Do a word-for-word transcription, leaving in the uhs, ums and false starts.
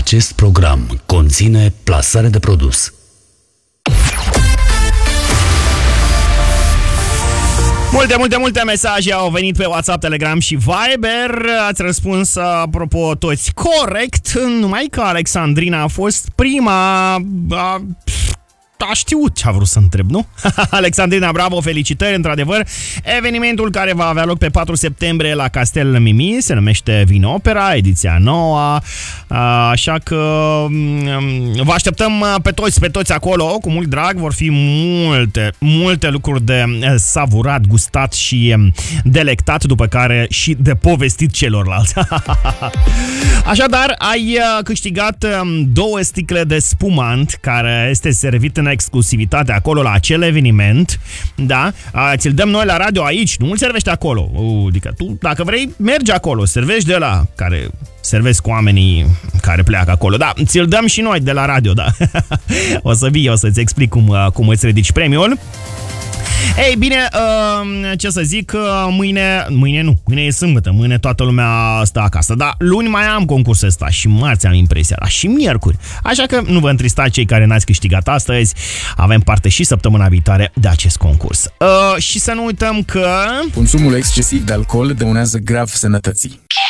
Acest program conține plasare de produs. Multe, multe, multe mesaje au venit pe WhatsApp, Telegram și Viber. Ați răspuns, apropo, toți corect, numai că Alexandrina a fost prima... A, a știut ce a vrut să întreb, nu? Alexandrina, bravo, felicitări, într-adevăr. Evenimentul care va avea loc pe patru septembrie la Castel Mimi se numește Vinopera, ediția nouă. Așa că vă așteptăm pe toți, pe toți acolo, cu mult drag. Vor fi multe, multe lucruri de savurat, gustat și delectat, după care și de povestit celorlalți. Așadar, ai câștigat două sticle de spumant care este servit în exclusivitate acolo la acel eveniment, da? Ți-l dăm noi la radio aici, nu îl servești acolo. Adică tu, dacă vrei, mergi acolo, servești de la care servesc oamenii care pleacă acolo. Da, ți-l dăm și noi de la radio, da. O să vii, o să-ți explic cum, cum îți ridici premiul. Ei bine, ce să zic, mâine, mâine nu, mâine e sâmbătă, mâine toată lumea stă acasă, dar luni mai am concursul ăsta și marți am impresia, dar și miercuri. Așa că nu vă întristați cei care n-ați câștigat astăzi, avem parte și săptămâna viitoare de acest concurs. Uh, și să nu uităm că... consumul excesiv de alcool dăunează grav sănătății.